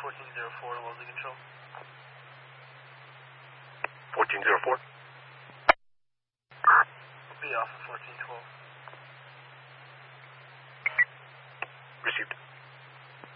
1404 to Wellesley Control. 1404. Be off of 1412.